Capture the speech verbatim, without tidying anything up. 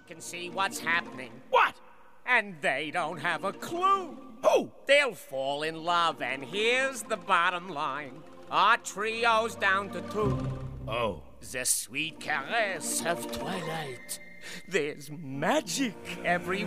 can see what's happening. What? And they don't have a clue. Who? They'll fall in love, and here's the bottom line. Our trio's down to two. Oh. The sweet caress of twilight. There's magic every